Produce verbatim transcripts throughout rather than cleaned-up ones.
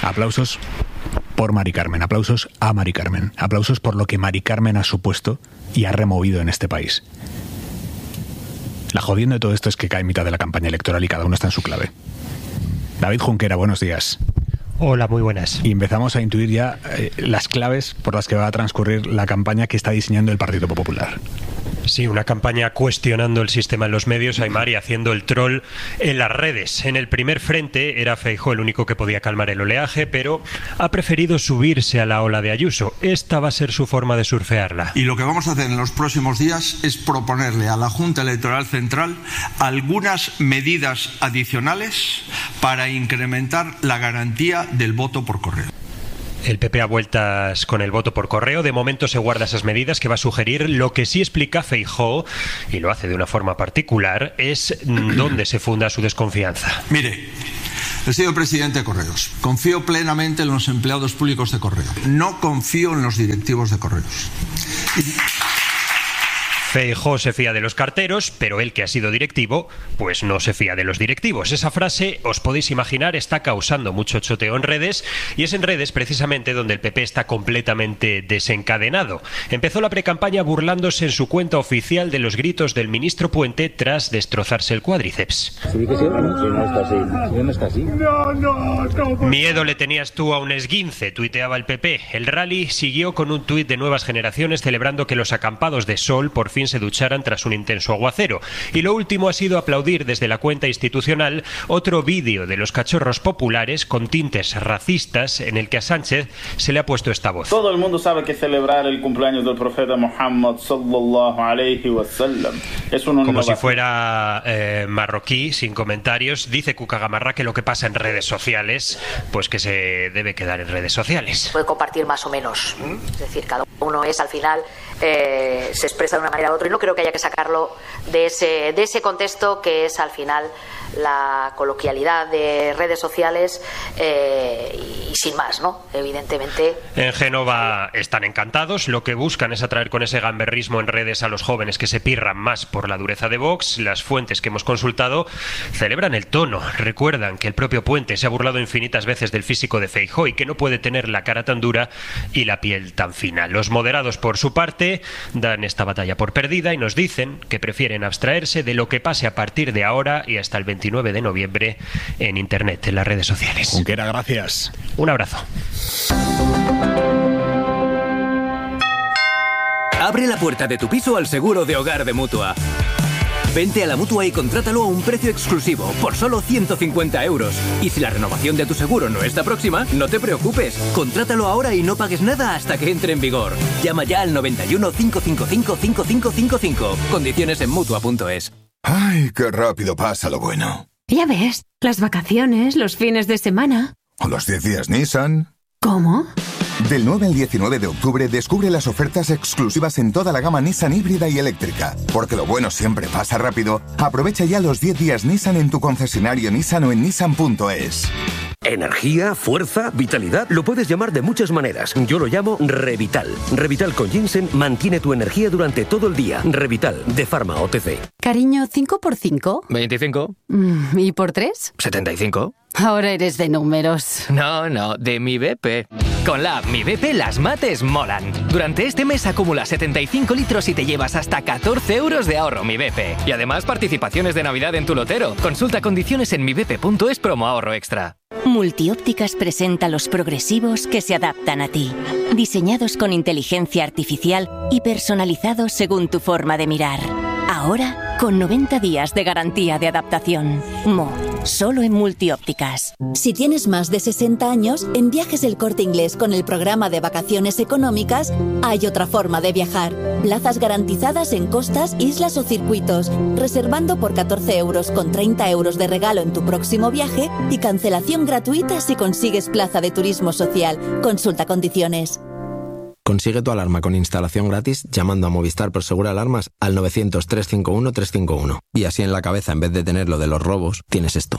Aplausos por Mari Carmen, aplausos a Mari Carmen, aplausos por lo que Mari Carmen ha supuesto y ha removido en este país. La jodienda de todo esto es que cae en mitad de la campaña electoral y cada uno está en su clave. David Junquera, buenos días. Hola, muy buenas. Y empezamos a intuir ya eh, las claves por las que va a transcurrir la campaña que está diseñando el Partido Popular. Sí, una campaña cuestionando el sistema en los medios, Aymar, y haciendo el troll en las redes. En el primer frente era Feijóo el único que podía calmar el oleaje, pero ha preferido subirse a la ola de Ayuso. Esta va a ser su forma de surfearla. Y lo que vamos a hacer en los próximos días es proponerle a la Junta Electoral Central algunas medidas adicionales para incrementar la garantía del voto por correo. El P P a vueltas con el voto por correo. De momento se guarda esas medidas que va a sugerir. Lo que sí explica Feijóo, y lo hace de una forma particular, es dónde se funda su desconfianza. Mire, he sido presidente de Correos. Confío plenamente en los empleados públicos de Correo. No confío en los directivos de Correos. Y... Feijóo se fía de los carteros, pero él, que ha sido directivo, pues no se fía de los directivos. Esa frase, os podéis imaginar, está causando mucho choteo en redes, y es en redes precisamente donde el P P está completamente desencadenado. Empezó la precampaña burlándose en su cuenta oficial de los gritos del ministro Puente tras destrozarse el cuádriceps. Sí, que sí, no, si no está así, si no está así. No, no, no. Miedo le tenías tú a un esguince, tuiteaba el P P. El rally siguió con un tuit de Nuevas Generaciones celebrando que los acampados de sol por fin se ducharan tras un intenso aguacero. Y lo último ha sido aplaudir desde la cuenta institucional otro vídeo de los cachorros populares con tintes racistas en el que a Sánchez se le ha puesto esta voz. Todo el mundo sabe que celebrar el cumpleaños del profeta Muhammad sallallahu alayhi wa sallam es un Como si fuera eh, marroquí, sin comentarios. Dice Cuca Gamarra que lo que pasa en redes sociales, pues que se debe quedar en redes sociales. Puede compartir más o menos, es decir, cada uno es al final eh, se expresa de una manera u otra, y no creo que haya que sacarlo de ese, de ese contexto que es al final la coloquialidad de redes sociales eh, y sin más, ¿no? Evidentemente. En Génova están encantados. Lo que buscan es atraer con ese gamberrismo en redes a los jóvenes que se pirran más por la dureza de Vox. Las fuentes que hemos consultado celebran el tono. Recuerdan que el propio Puente se ha burlado infinitas veces del físico de Feijóo y que no puede tener la cara tan dura y la piel tan fina. Los moderados, por su parte, dan esta batalla por perdida y nos dicen que prefieren abstraerse de lo que pase a partir de ahora y hasta el veintinueve de noviembre en Internet, en las redes sociales. Junquera, gracias. Un abrazo. Abre la puerta de tu piso al seguro de hogar de Mutua. Vente a la Mutua y contrátalo a un precio exclusivo, por solo ciento cincuenta euros. Y si la renovación de tu seguro no está próxima, no te preocupes. Contrátalo ahora y no pagues nada hasta que entre en vigor. Llama ya al noventa y uno, cinco cinco cinco, cinco cinco cinco cinco. Condiciones en Mutua punto es. ¡Ay, qué rápido pasa lo bueno! Ya ves, las vacaciones, los fines de semana. ¿O los diez días Nissan? ¿Cómo? Del nueve al diecinueve de octubre descubre las ofertas exclusivas en toda la gama Nissan híbrida y eléctrica. Porque lo bueno siempre pasa rápido. Aprovecha ya los diez días Nissan en tu concesionario Nissan o en Nissan punto es. Energía, fuerza, vitalidad, lo puedes llamar de muchas maneras. Yo lo llamo Revital. Revital con ginseng mantiene tu energía durante todo el día. Revital, de Pharma O T C. Cariño, ¿cinco por cinco? veinticinco. Mm, ¿Y por tres? setenta y cinco. Ahora eres de números. No, no, de mi B P. Con la app Mi B P las mates molan. Durante este mes acumula setenta y cinco litros y te llevas hasta catorce euros de ahorro Mi B P. Y además participaciones de Navidad en tu lotero. Consulta condiciones en mi b p punto es promo ahorro extra. Multiópticas presenta los progresivos que se adaptan a ti. Diseñados con inteligencia artificial y personalizados según tu forma de mirar. Ahora, con noventa días de garantía de adaptación. Mo, solo en Multiópticas. Si tienes más de sesenta años, en Viajes El Corte Inglés con el programa de vacaciones económicas, hay otra forma de viajar. Plazas garantizadas en costas, islas o circuitos, reservando por catorce euros con treinta euros de regalo en tu próximo viaje y cancelación gratuita si consigues plaza de turismo social. Consulta condiciones. Consigue tu alarma con instalación gratis llamando a Movistar Prosegur Alarmas al novecientos, trescientos cincuenta y uno, trescientos cincuenta y uno. Y así en la cabeza, en vez de tener lo de los robos, tienes esto.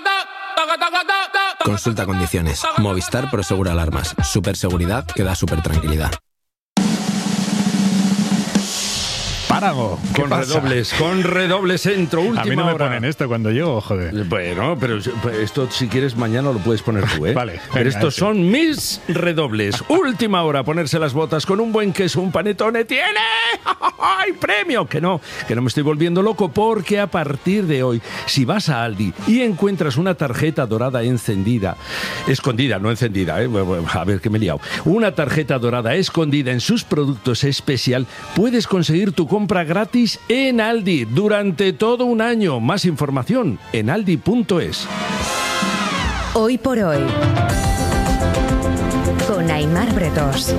Consulta condiciones. Movistar Prosegur Alarmas. Super seguridad que da super tranquilidad. Páramo. Con pasa? redobles, con redobles entro, última hora. A mí no me hora. ponen esto cuando llego, joder. Bueno, pero esto si quieres mañana lo puedes poner tú, ¿eh? Vale. Venga, pero estos ese. son mis redobles. Última hora, ponerse las botas con un buen queso, un panetone. ¡Tiene! ¡Ay, premio! Que no, que no me estoy volviendo loco, porque a partir de hoy, si vas a Aldi y encuentras una tarjeta dorada encendida, escondida, no encendida, ¿eh? A ver que me he liado. Una tarjeta dorada escondida en sus productos especial, puedes conseguir tu compra gratis en Aldi durante todo un año. Más información en aldi punto es. Hoy por hoy, con Aimar Bretos.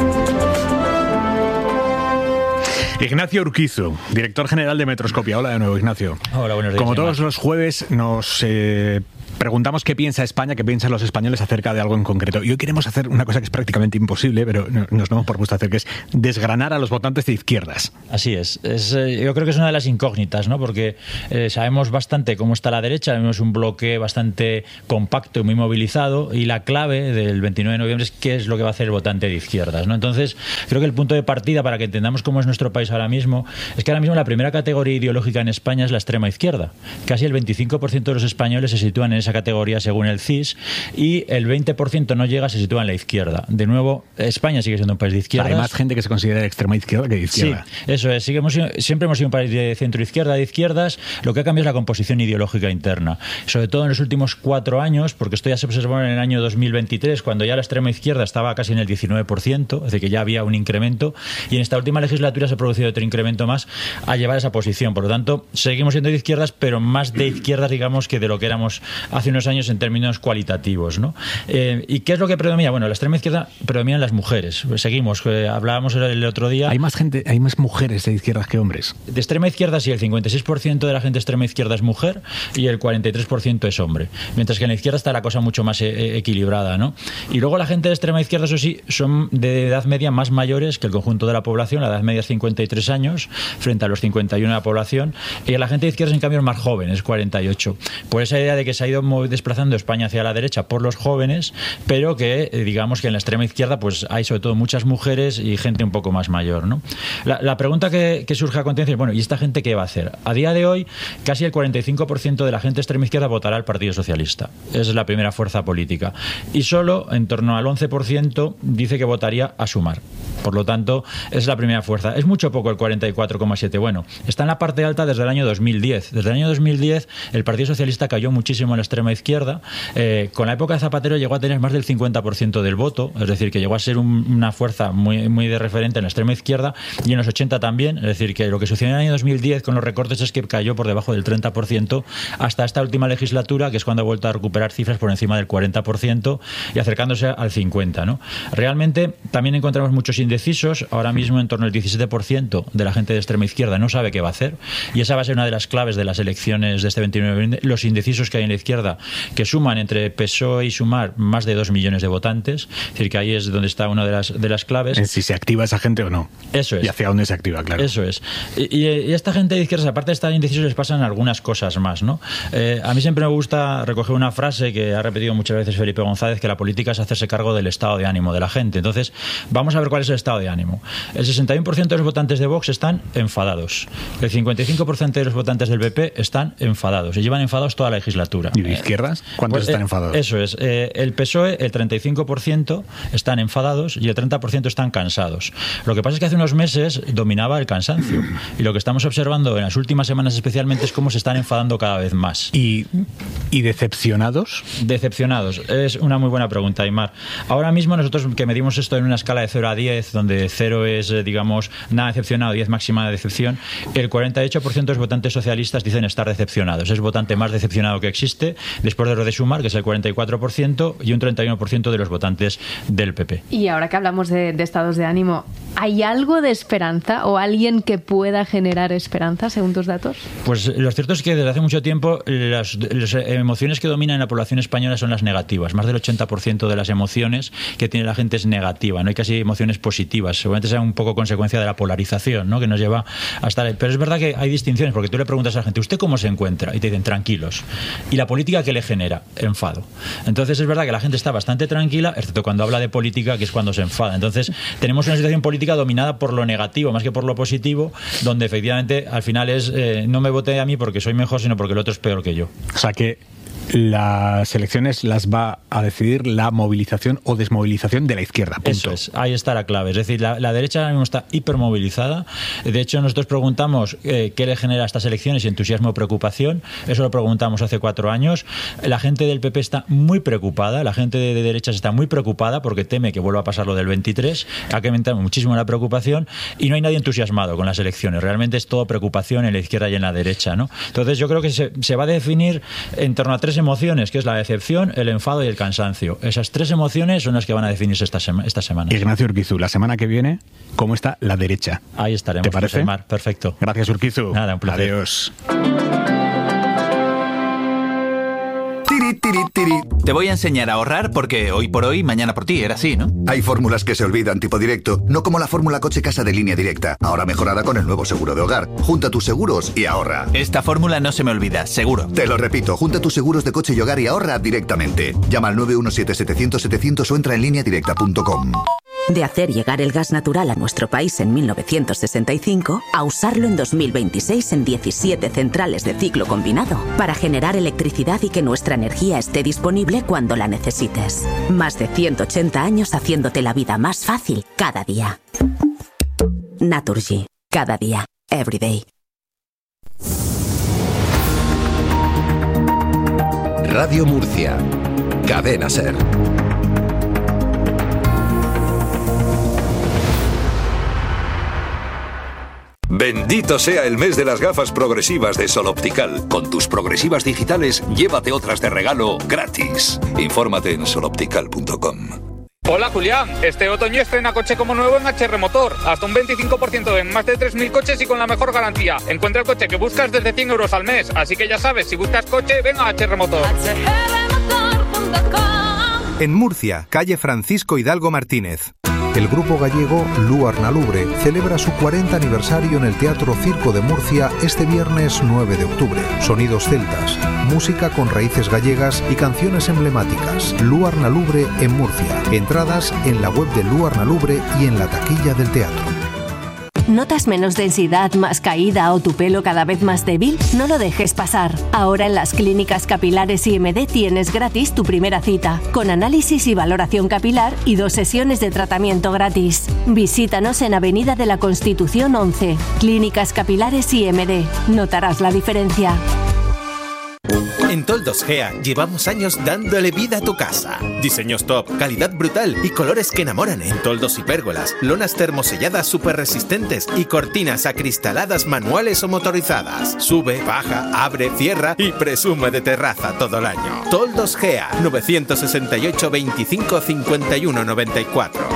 Ignacio Urquizu, director general de Metroscopia. Hola de nuevo, Ignacio. Hola, buenos días. Como Aimar. todos los jueves nos eh, preguntamos qué piensa España, qué piensan los españoles acerca de algo en concreto. Y hoy queremos hacer una cosa que es prácticamente imposible, pero nos lo hemos propuesto hacer, que es desgranar a los votantes de izquierdas. Así es. es eh, yo creo que es una de las incógnitas, ¿no? Porque eh, sabemos bastante cómo está la derecha, vemos un bloque bastante compacto y muy movilizado, y la clave del veintinueve de noviembre es qué es lo que va a hacer el votante de izquierdas, ¿no? Entonces, creo que el punto de partida para que entendamos cómo es nuestro país ahora mismo es que ahora mismo la primera categoría ideológica en España es la extrema izquierda. Casi el veinticinco por ciento de los españoles se sitúan en esa categoría según el C I S, y el veinte por ciento no llega, se sitúa en la izquierda. De nuevo, España sigue siendo un país de izquierdas. Hay más gente que se considera de extrema izquierda que de izquierda. Sí, eso es. Sigue, hemos sido, siempre hemos sido un país de centro-izquierda, de izquierdas. Lo que ha cambiado es la composición ideológica interna. Sobre todo en los últimos cuatro años, porque esto ya se observó en el año dos mil veintitrés, cuando ya la extrema izquierda estaba casi en el diecinueve por ciento, es decir, que ya había un incremento, y en esta última legislatura se ha producido otro incremento más a llevar esa posición. Por lo tanto, seguimos siendo de izquierdas, pero más de izquierdas, digamos, que de lo que éramos hace unos años en términos cualitativos, ¿no? Eh, ¿Y qué es lo que predomina? Bueno, la extrema izquierda predominan las mujeres. Seguimos, eh, hablábamos el otro día. Hay más gente, hay más mujeres de izquierdas que hombres. De extrema izquierda sí, el cincuenta y seis por ciento de la gente de extrema izquierda es mujer y el cuarenta y tres por ciento es hombre. Mientras que en la izquierda está la cosa mucho más eh, equilibrada, ¿no? Y luego la gente de extrema izquierda, eso sí, son de edad media más mayores que el conjunto de la población. La edad media es cincuenta y tres años frente a los cincuenta y uno de la población. Y la gente de izquierda, en cambio, es más joven, es cuarenta y ocho. Por esa idea de que se ha ido desplazando España hacia la derecha por los jóvenes, pero que eh, digamos que en la extrema izquierda pues hay sobre todo muchas mujeres y gente un poco más mayor, ¿no? La, la pregunta que, que surge a continuación es, bueno, ¿y esta gente qué va a hacer? A día de hoy, casi el cuarenta y cinco por ciento de la gente de extrema izquierda votará al Partido Socialista. Esa es la primera fuerza política. Y solo en torno al once por ciento dice que votaría a Sumar. Por lo tanto, es la primera fuerza. Es mucho poco el cuarenta y cuatro coma siete. Bueno, está en la parte alta desde el año dos mil diez. Desde el año dos mil diez el Partido Socialista cayó muchísimo en la extrema izquierda. Eh, con la época de Zapatero llegó a tener más del cincuenta por ciento del voto, es decir, que llegó a ser un, una fuerza muy, muy de referente en la extrema izquierda, y en los ochenta también. Es decir, que lo que sucedió en el año dos mil diez con los recortes es que cayó por debajo del treinta por ciento hasta esta última legislatura, que es cuando ha vuelto a recuperar cifras por encima del cuarenta por ciento y acercándose al cincuenta por ciento, ¿no? Realmente también encontramos muchos indecisos. Ahora mismo en torno al diecisiete por ciento de la gente de extrema izquierda no sabe qué va a hacer, y esa va a ser una de las claves de las elecciones de este veintinueve de noviembre. Los indecisos que hay en la izquierda, que suman entre P S O E y Sumar más de dos millones de votantes, es decir, que ahí es donde está una de las, de las claves. En si se activa esa gente o no. Eso es. Y hacia dónde se activa, claro. Eso es. Y, y, y a esta gente de izquierdas, aparte de estar indecisos, les pasan algunas cosas más, ¿no? Eh, a mí siempre me gusta recoger una frase que ha repetido muchas veces Felipe González, que la política es hacerse cargo del estado de ánimo de la gente. Entonces, vamos a ver cuál es el estado de ánimo. El sesenta y uno por ciento de los votantes de Vox están enfadados. El cincuenta y cinco por ciento de los votantes del P P están enfadados. Y llevan enfadados toda la legislatura. ¿Y de izquierdas? ¿Cuántos pues, están eh, enfadados? Eso es. Eh, el P S O E, el treinta y cinco por ciento están enfadados y el treinta por ciento están cansados. Lo que pasa es que hace unos meses dominaba el cansancio. Y lo que estamos observando en las últimas semanas especialmente es cómo se están enfadando cada vez más. ¿Y, y decepcionados? Decepcionados. Es una muy buena pregunta, Aimar. Ahora mismo nosotros que medimos esto en una escala de cero a diez, donde cero es, digamos, nada decepcionado, diez máxima de decepción, el cuarenta y ocho por ciento de los votantes socialistas dicen estar decepcionados. Es el votante más decepcionado que existe, después de lo de Sumar, que es el cuarenta y cuatro por ciento, y un treinta y uno por ciento de los votantes del P P. Y ahora que hablamos de, de estados de ánimo, ¿hay algo de esperanza o alguien que pueda generar esperanza, según tus datos? Pues lo cierto es que desde hace mucho tiempo las, las emociones que dominan en la población española son las negativas. Más del ochenta por ciento de las emociones que tiene la gente es negativa. No hay casi emociones positivas. Seguramente sea un poco consecuencia de la polarización, ¿no?, que nos lleva a estar ahí. Pero es verdad que hay distinciones, porque tú le preguntas a la gente, ¿usted cómo se encuentra? Y te dicen, tranquilos. ¿Y la política qué le genera? Enfado. Entonces es verdad que la gente está bastante tranquila, excepto cuando habla de política, que es cuando se enfada. Entonces tenemos una situación política política dominada por lo negativo más que por lo positivo, donde efectivamente al final es eh, no me vote a mí porque soy mejor, sino porque el otro es peor que yo. O sea que las elecciones las va a decidir la movilización o desmovilización de la izquierda. Punto. Eso es, ahí está la clave. Es decir, la, la derecha ahora mismo está hipermovilizada. De hecho, nosotros preguntamos eh, qué le genera a estas elecciones, entusiasmo o preocupación. Eso lo preguntamos hace cuatro años. La gente del P P está muy preocupada, la gente de, de derechas está muy preocupada porque teme que vuelva a pasar lo del veintitrés. Ha aumentado muchísimo la preocupación y no hay nadie entusiasmado con las elecciones. Realmente es todo preocupación en la izquierda y en la derecha, ¿no? Entonces yo creo que se, se va a definir en torno a tres emociones, que es la decepción, el enfado y el cansancio. Esas tres emociones son las que van a definirse esta, sema, esta semana. Ignacio Urquizu, la semana que viene, ¿cómo está la derecha? Ahí estaremos. ¿Te parece? Mar. Perfecto. Gracias, Urquizu. Nada, un placer. Adiós. Te voy a enseñar a ahorrar porque hoy por hoy, mañana por ti, era así, ¿no? Hay fórmulas que se olvidan tipo directo, no como la fórmula coche casa de Línea Directa, ahora mejorada con el nuevo seguro de hogar. Junta tus seguros y ahorra. Esta fórmula no se me olvida, seguro. Te lo repito, junta tus seguros de coche y hogar y ahorra directamente. Llama al nueve uno siete, setecientos, setecientos o entra en línea directa punto com. De hacer llegar el gas natural a nuestro país en mil novecientos sesenta y cinco a usarlo en dos mil veintiséis en diecisiete centrales de ciclo combinado para generar electricidad y que nuestra energía esté disponible cuando la necesites. Más de ciento ochenta años haciéndote la vida más fácil cada día. Naturgy. Cada día. Every day. Radio Murcia. Cadena SER. Bendito sea el mes de las gafas progresivas de Sol Optical. Con tus progresivas digitales, llévate otras de regalo gratis. Infórmate en sol optical punto com. Hola Julián, este otoño estrena coche como nuevo en H R Motor. Hasta un veinticinco por ciento en más de tres mil coches y con la mejor garantía. Encuentra el coche que buscas desde cien euros al mes. Así que ya sabes, si buscas coche, ven a H R Motor. En Murcia, calle Francisco Hidalgo Martínez. El grupo gallego Luarna Lubre celebra su cuarenta aniversario en el Teatro Circo de Murcia este viernes nueve de octubre. Sonidos celtas, música con raíces gallegas y canciones emblemáticas. Luarna Lubre en Murcia. Entradas en la web de Luarna Lubre y en la taquilla del teatro. ¿Notas menos densidad, más caída o tu pelo cada vez más débil? No lo dejes pasar. Ahora en las clínicas capilares I M D tienes gratis tu primera cita, con análisis y valoración capilar y dos sesiones de tratamiento gratis. Visítanos en Avenida de la Constitución once. Clínicas Capilares I M D. Notarás la diferencia. En Toldos Gea llevamos años dándole vida a tu casa. Diseños top, calidad brutal y colores que enamoran en toldos y pérgolas, lonas termoselladas súper resistentes y cortinas acristaladas manuales o motorizadas. Sube, baja, abre, cierra y presume de terraza todo el año. Toldos Gea, nueve seis ocho, veinticinco, cincuenta y uno, noventa y cuatro.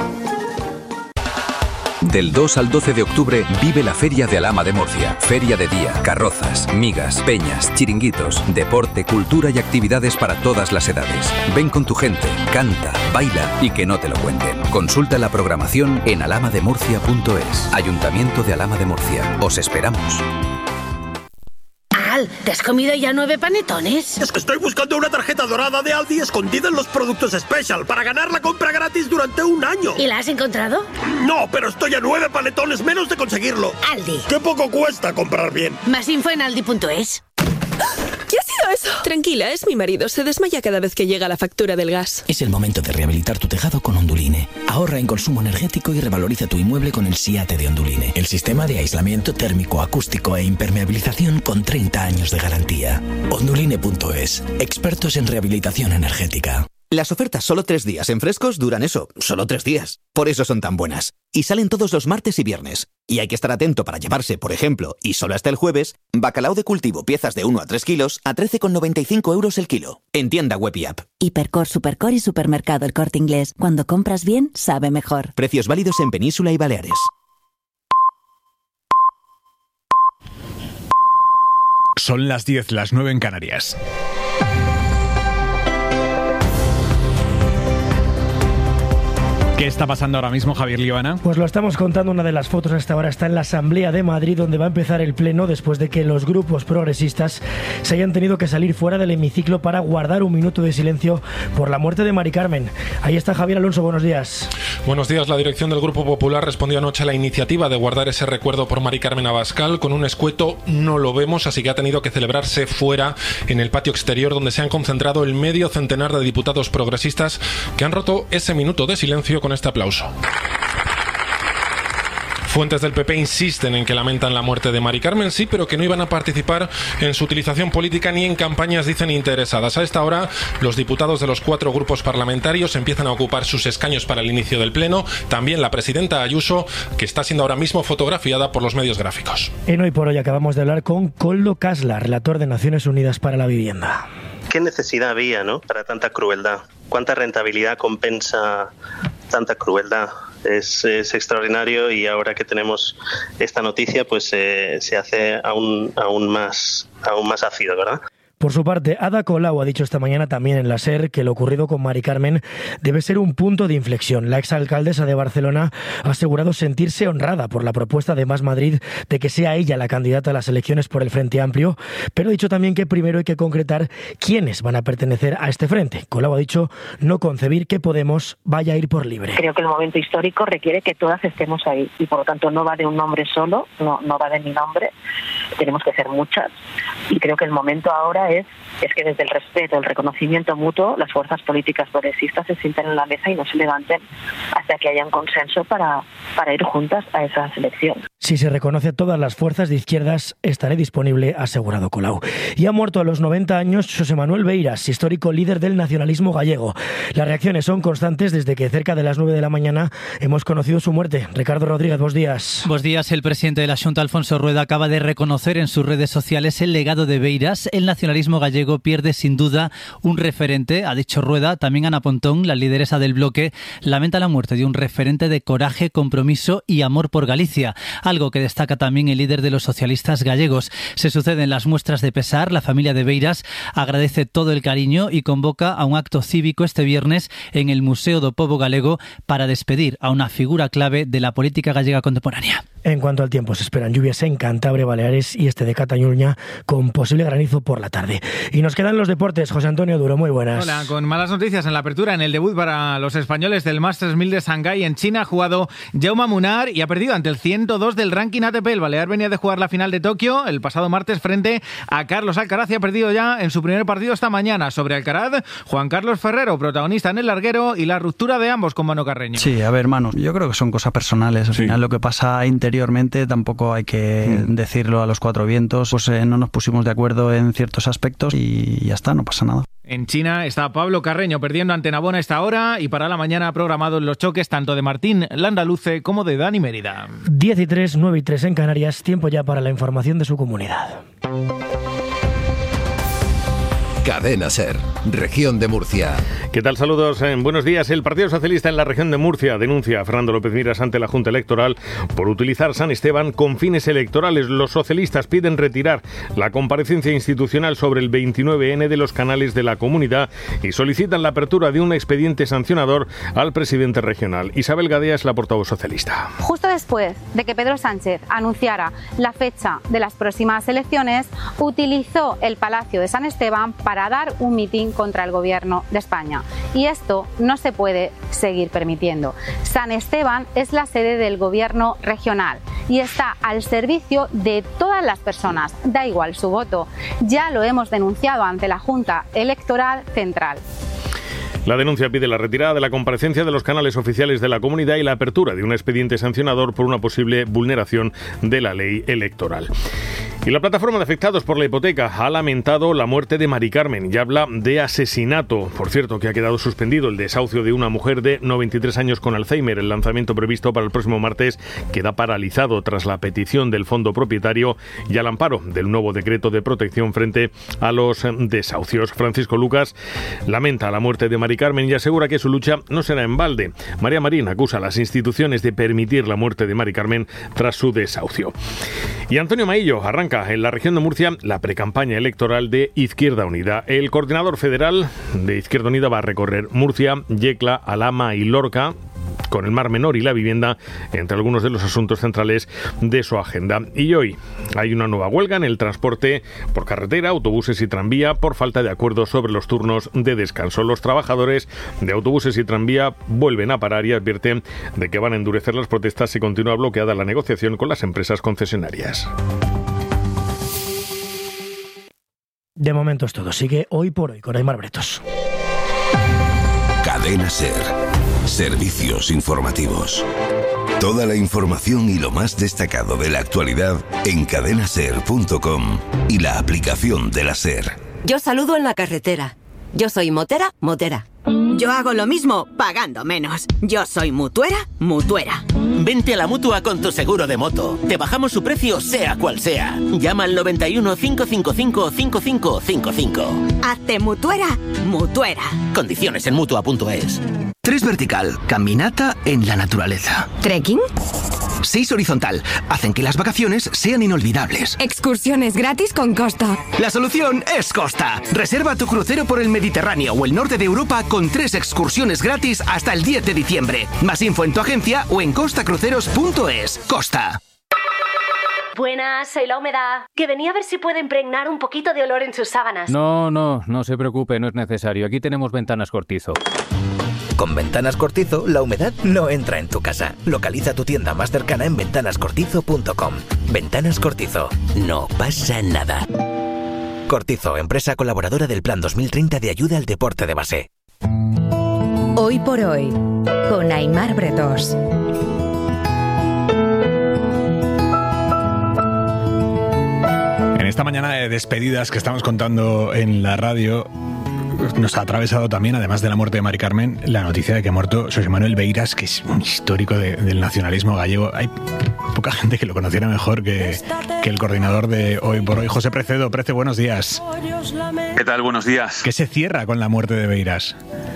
Del dos al doce de octubre vive la Feria de Alhama de Murcia. Feria de día, carrozas, migas, peñas, chiringuitos, deporte, cultura y actividades para todas las edades. Ven con tu gente, canta, baila y que no te lo cuenten. Consulta la programación en alhama de murcia punto es. Ayuntamiento de Alhama de Murcia. Os esperamos. Al, ¿te has comido ya nueve panetones? Es que estoy buscando una tarjeta dorada de Aldi escondida en los productos Special para ganar la compra gratis durante un año. ¿Y la has encontrado? No, pero estoy a nueve panetones menos de conseguirlo. Aldi. ¡Qué poco cuesta comprar bien! Más info en aldi punto es. ¿Qué ha sido eso? Tranquila, es mi marido. Se desmaya cada vez que llega la factura del gas. Es el momento de rehabilitar tu tejado con Onduline. Ahorra en consumo energético y revaloriza tu inmueble con el SIATE de Onduline. El sistema de aislamiento térmico, acústico e impermeabilización con treinta años de garantía. Onduline punto es. Expertos en rehabilitación energética. Las ofertas solo tres días en Frescos duran eso, solo tres días. Por eso son tan buenas. Y salen todos los martes y viernes. Y hay que estar atento para llevarse, por ejemplo, y solo hasta el jueves, bacalao de cultivo piezas de uno a tres kilos a trece con noventa y cinco euros el kilo. En tienda web y app. Hipercor, Supercor y Supermercado El Corte Inglés. Cuando compras bien, sabe mejor. Precios válidos en Península y Baleares. Son las diez, las nueve en Canarias. ¿Qué está pasando ahora mismo, Javier Líbana? Pues lo estamos contando, una de las fotos hasta ahora está en la Asamblea de Madrid, donde va a empezar el pleno después de que los grupos progresistas se hayan tenido que salir fuera del hemiciclo para guardar un minuto de silencio por la muerte de Mari Carmen. Ahí está Javier Alonso, buenos días. Buenos días. La dirección del Grupo Popular respondió anoche a la iniciativa de guardar ese recuerdo por Mari Carmen Abascal con un escueto "no lo vemos", así que ha tenido que celebrarse fuera, en el patio exterior, donde se han concentrado el medio centenar de diputados progresistas que han roto ese minuto de silencio con este aplauso. Fuentes del P P insisten en que lamentan la muerte de Mari Carmen, sí, pero que no iban a participar en su utilización política ni en campañas, dicen, interesadas. A esta hora, los diputados de los cuatro grupos parlamentarios empiezan a ocupar sus escaños para el inicio del pleno. También la presidenta Ayuso, que está siendo ahora mismo fotografiada por los medios gráficos. En Hoy por Hoy acabamos de hablar con Koldo Kasla, relator de Naciones Unidas para la Vivienda. ¿Qué necesidad había, ¿no?, para tanta crueldad? ¿Cuánta rentabilidad compensa tanta crueldad? Es, es extraordinario, y ahora que tenemos esta noticia, pues eh, se hace aún, aún más, aún más ácido, ¿verdad? Por su parte, Ada Colau ha dicho esta mañana también en la SER que lo ocurrido con Mari Carmen debe ser un punto de inflexión. La exalcaldesa de Barcelona ha asegurado sentirse honrada por la propuesta de Más Madrid de que sea ella la candidata a las elecciones por el Frente Amplio, pero ha dicho también que primero hay que concretar quiénes van a pertenecer a este frente. Colau ha dicho no concebir que Podemos vaya a ir por libre. Creo que el momento histórico requiere que todas estemos ahí, y por lo tanto no va de un nombre solo, no, no va de mi nombre, tenemos que ser muchas, y creo que el momento ahora es, es que desde el respeto, el reconocimiento mutuo, las fuerzas políticas progresistas se sienten en la mesa y no se levanten hasta que haya un consenso para, para ir juntas a esas elecciones. Si se reconoce a todas las fuerzas de izquierdas, estaré disponible, ha asegurado Colau. Y ha muerto a los noventa años José Manuel Beiras, histórico líder del nacionalismo gallego. Las reacciones son constantes desde que cerca de las nueve de la mañana hemos conocido su muerte. Ricardo Rodríguez, buenos días. Buenos días. El presidente de la Xunta, Alfonso Rueda, acaba de reconocer en sus redes sociales el legado de Beiras. El nacionalismo gallego pierde sin duda un referente, ha dicho Rueda. También Ana Pontón, la lideresa del bloque, lamenta la muerte de un referente de coraje, compromiso y amor por Galicia, algo que destaca también el líder de los socialistas gallegos. Se suceden las muestras de pesar. La familia de Beiras agradece todo el cariño y convoca a un acto cívico este viernes en el Museo do Pobo Galego para despedir a una figura clave de la política gallega contemporánea. En cuanto al tiempo, se esperan lluvias en Cantabria, Baleares y este de Cataluña, con posible granizo por la tarde. Y nos quedan los deportes. José Antonio Duro, muy buenas. Hola, con malas noticias en la apertura, en el debut para los españoles del Masters mil de Shanghái en China, ha jugado Jaume Munar y ha perdido ante el ciento dos del ranking A T P. El balear venía de jugar la final de Tokio el pasado martes frente a Carlos Alcaraz y ha perdido ya en su primer partido esta mañana. Sobre Alcaraz, Juan Carlos Ferrero, protagonista en el larguero, y la ruptura de ambos con Mano Carreño. Sí, a ver, Manu, yo creo que son cosas personales. Al sí. final lo que pasa interiormente tampoco hay que mm. decirlo a los cuatro vientos. Pues eh, no nos pusimos de acuerdo en ciertos aspectos y ya está, no pasa nada. En China está Pablo Carreño perdiendo ante Navona a esta hora, y para la mañana programados los choques tanto de Martín Landaluce como de Dani Mérida. diez y tres, nueve y tres en Canarias, tiempo ya para la información de su comunidad. Cadena SER, Región de Murcia. ¿Qué tal? Saludos. Eh, buenos días. El Partido Socialista en la Región de Murcia denuncia a Fernando López Miras ante la Junta Electoral por utilizar San Esteban con fines electorales. Los socialistas piden retirar la comparecencia institucional sobre el veintinueve ene de los canales de la comunidad y solicitan la apertura de un expediente sancionador al presidente regional. Isabel Gadea es la portavoz socialista. Justo después de que Pedro Sánchez anunciara la fecha de las próximas elecciones, utilizó el Palacio de San Esteban para para dar un mitin contra el gobierno de España. Y esto no se puede seguir permitiendo. San Esteban es la sede del gobierno regional y está al servicio de todas las personas, da igual su voto. Ya lo hemos denunciado ante la Junta Electoral Central. La denuncia pide la retirada de la comparecencia de los canales oficiales de la comunidad y la apertura de un expediente sancionador por una posible vulneración de la ley electoral. Y la plataforma de afectados por la hipoteca ha lamentado la muerte de Mari Carmen y habla de asesinato. Por cierto, que ha quedado suspendido el desahucio de una mujer de noventa y tres años con Alzheimer. El lanzamiento previsto para el próximo martes queda paralizado tras la petición del fondo propietario y al amparo del nuevo decreto de protección frente a los desahucios. Francisco Lucas lamenta la muerte de Mari Carmen y asegura que su lucha no será en balde. María Marín acusa a las instituciones de permitir la muerte de Mari Carmen tras su desahucio. Y Antonio Maillo arranca en la región de Murcia la precampaña electoral de Izquierda Unida. El coordinador federal de Izquierda Unida va a recorrer Murcia, Yecla, Alhama y Lorca con el Mar Menor y la vivienda entre algunos de los asuntos centrales de su agenda. Y hoy hay una nueva huelga en el transporte por carretera, autobuses y tranvía por falta de acuerdo sobre los turnos de descanso. Los trabajadores de autobuses y tranvía vuelven a parar y advierten de que van a endurecer las protestas si continúa bloqueada la negociación con las empresas concesionarias. De momento es todo. Sigue Hoy por Hoy con Aimar Bretos. Cadena SER. Servicios informativos. Toda la información y lo más destacado de la actualidad en cadena ser punto com y la aplicación de la SER. Yo saludo en la carretera. Yo soy motera, motera. Yo hago lo mismo, pagando menos. Yo soy mutuera, mutuera. Vente a la Mutua con tu seguro de moto. Te bajamos su precio sea cual sea. Llama al noventa y uno, cinco cinco cinco, cinco cinco cinco cinco. Hazte mutuera, mutuera. Condiciones en mutua punto es. Tres vertical, caminata en la naturaleza. ¿Trekking? Seis horizontal, hacen que las vacaciones sean inolvidables. Excursiones gratis con Costa. La solución es Costa. Reserva tu crucero por el Mediterráneo o el norte de Europa con tres excursiones gratis hasta el diez de diciembre. Más info en tu agencia o en costa cruceros punto es. Costa. Buenas, soy la humedad. Que venía a ver si puedo impregnar un poquito de olor en sus sábanas. No, no, no se preocupe, no es necesario. Aquí tenemos Ventanas Cortizo. Con Ventanas Cortizo, la humedad no entra en tu casa. Localiza tu tienda más cercana en ventanas cortizo punto com. Ventanas Cortizo. No pasa nada. Cortizo, empresa colaboradora del Plan dos mil treinta de ayuda al deporte de base. Hoy por Hoy, con Aimar Bretos. En esta mañana de despedidas que estamos contando en la radio, nos ha atravesado también, además de la muerte de Mari Carmen, la noticia de que ha muerto José Manuel Beiras, que es un histórico de, del nacionalismo gallego. Hay poca gente que lo conociera mejor que, que el coordinador de Hoy por Hoy, José Precedo. Prece, buenos días. ¿Qué tal? Buenos días. ¿Qué se cierra con la muerte de Beiras?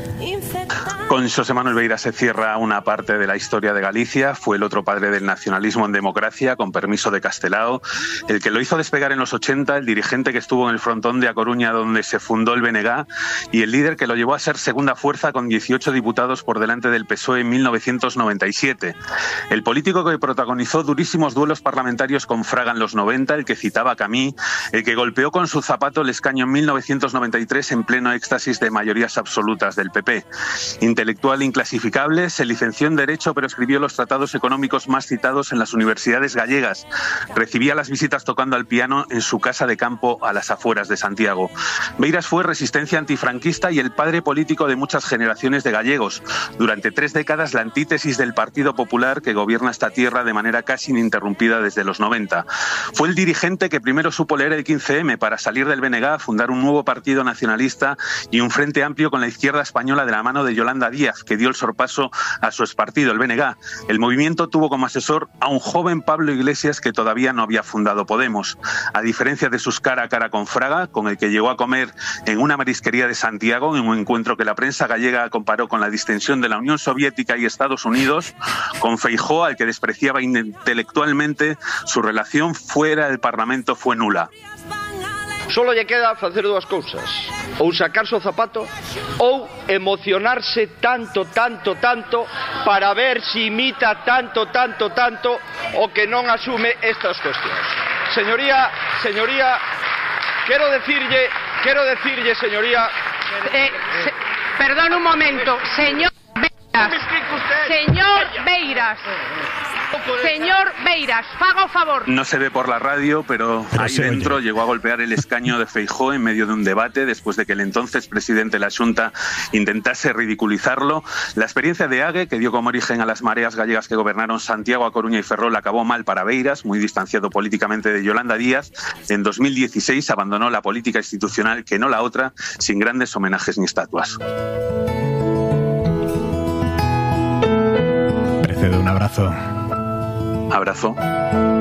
Con José Manuel Beiras se cierra una parte de la historia de Galicia. Fue el otro padre del nacionalismo en democracia, con permiso de Castelao, el que lo hizo despegar en los ochenta, el dirigente que estuvo en el frontón de A Coruña, donde se fundó el B N G, y el líder que lo llevó a ser segunda fuerza con dieciocho diputados por delante del P S O E en mil novecientos noventa y siete. El político que protagonizó durísimos duelos parlamentarios con Fraga en los noventa, el que citaba a Camí, el que golpeó con su zapato el escaño en mil novecientos noventa y tres en pleno éxtasis de mayorías absolutas del P P. Intelectual inclasificable, se licenció en Derecho, pero escribió los tratados económicos más citados en las universidades gallegas. Recibía las visitas tocando al piano en su casa de campo a las afueras de Santiago. Beiras fue resistencia antifranquista y el padre político de muchas generaciones de gallegos. Durante tres décadas, la antítesis del Partido Popular que gobierna esta tierra de manera casi ininterrumpida desde los noventa. Fue el dirigente que primero supo leer el quince eme para salir del B N G, fundar un nuevo partido nacionalista y un frente amplio con la izquierda española de la mano de Yolanda Díaz, que dio el sorpaso a su expartido, el B N G. El movimiento tuvo como asesor a un joven Pablo Iglesias que todavía no había fundado Podemos. A diferencia de sus cara a cara con Fraga, con el que llegó a comer en una marisquería de Santiago, en un encuentro que la prensa gallega comparó con la distensión de la Unión Soviética y Estados Unidos, con Feijóo, al que despreciaba intelectualmente, su relación fuera del Parlamento fue nula. Solo lle queda facer dúas cousas: ou sacarse o zapato ou emocionarse tanto, tanto, tanto para ver si imita tanto, tanto, tanto o que non asume estas cuestións. Señoría, señoría, quero decirlle, quero decirlle, señoría... Eh, se, perdón un momento, señor Beiras, señor Beiras... Señor Beiras, faga o favor. No se ve por la radio, pero, pero ahí dentro oye. Llegó a golpear el escaño de Feijóo en medio de un debate después de que el entonces presidente de la Xunta intentase ridiculizarlo. La experiencia de Ague, que dio como origen a las mareas gallegas que gobernaron Santiago, A Coruña y Ferrol, acabó mal para Beiras, muy distanciado políticamente de Yolanda Díaz. En dos mil dieciséis abandonó la política institucional, que no la otra, sin grandes homenajes ni estatuas. Precedo, un abrazo. Abrazo.